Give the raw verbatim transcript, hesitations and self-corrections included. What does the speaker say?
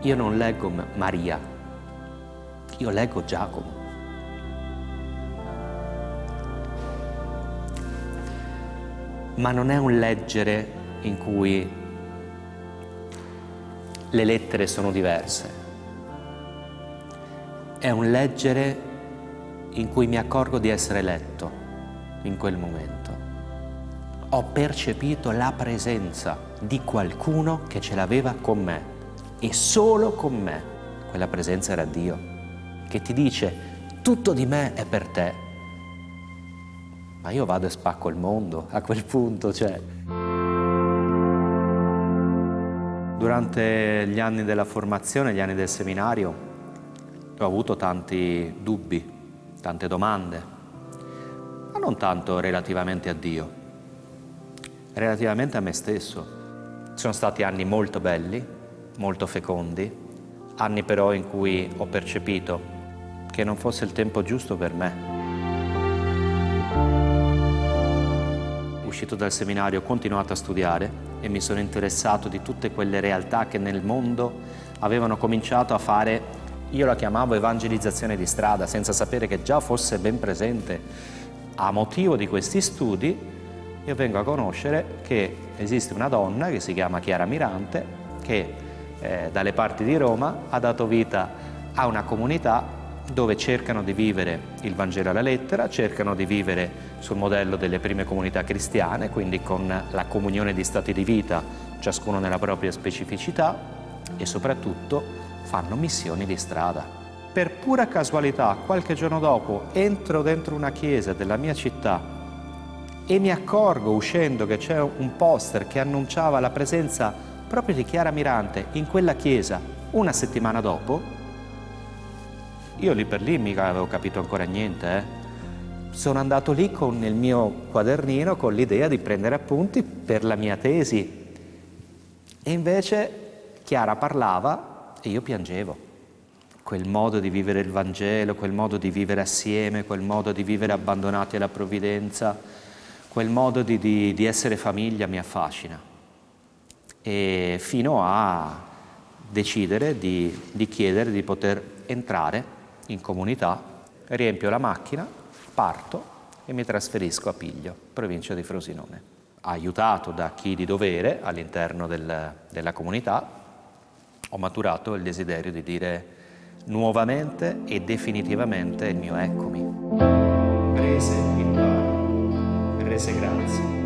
Io non leggo M- Maria, io leggo Giacomo. Ma non è un leggere in cui le lettere sono diverse. È un leggere in cui mi accorgo di essere letto in quel momento. Ho percepito la presenza di qualcuno che ce l'aveva con me e solo con me. Quella presenza era Dio, che ti dice: tutto di me è per te. Ma io vado e spacco il mondo a quel punto, cioè. Durante gli anni della formazione, gli anni del seminario, ho avuto tanti dubbi, tante domande, ma non tanto relativamente a Dio, relativamente a me stesso. Sono stati anni molto belli, molto fecondi, anni però in cui ho percepito che non fosse il tempo giusto per me. Uscito dal seminario ho continuato a studiare e mi sono interessato di tutte quelle realtà che nel mondo avevano cominciato a fare, io la chiamavo evangelizzazione di strada, senza sapere che già fosse ben presente. A motivo di questi studi io vengo a conoscere che esiste una donna che si chiama Chiara Mirante, che eh, dalle parti di Roma ha dato vita a una comunità dove cercano di vivere il Vangelo alla lettera, cercano di vivere sul modello delle prime comunità cristiane, quindi con la comunione di stati di vita, ciascuno nella propria specificità, e soprattutto fanno missioni di strada. Per pura casualità, qualche giorno dopo, entro dentro una chiesa della mia città e mi accorgo, uscendo, che c'è un poster che annunciava la presenza proprio di Chiara Mirante in quella chiesa una settimana dopo. Io lì per lì mica avevo capito ancora niente, eh. Sono andato lì con il mio quadernino, con l'idea di prendere appunti per la mia tesi. E invece Chiara parlava e io piangevo. Quel modo di vivere il Vangelo, quel modo di vivere assieme, quel modo di vivere abbandonati alla provvidenza, quel modo di, di, di essere famiglia mi affascina. E fino a decidere di, di chiedere di poter entrare in comunità, riempio la macchina, parto e mi trasferisco a Piglio, provincia di Frosinone. Aiutato da chi di dovere all'interno del, della comunità, ho maturato il desiderio di dire nuovamente e definitivamente il mio eccomi. Prese il pane, rese grazie.